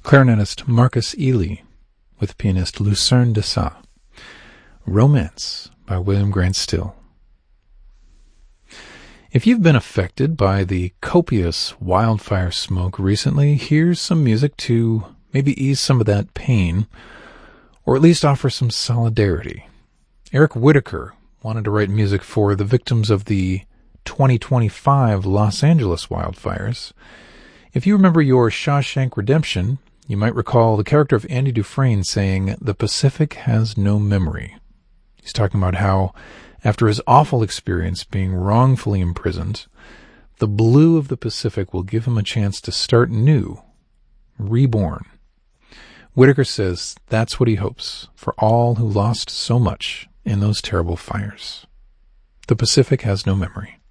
clarinetist Marcus Ely with pianist Lucerne Dessau. Romance by William Grant Still. If you've been affected by the copious wildfire smoke recently, here's some music to maybe ease some of that pain, or at least offer some solidarity. Eric Whitacre wanted to write music for the victims of the 2025 Los Angeles wildfires. If you remember your Shawshank Redemption, you might recall the character of Andy Dufresne saying, "The Pacific has no memory." He's talking about how, after his awful experience being wrongfully imprisoned, the blue of the Pacific will give him a chance to start new, reborn. Whitacre says that's what he hopes for all who lost so much in those terrible fires. The Pacific has no memory.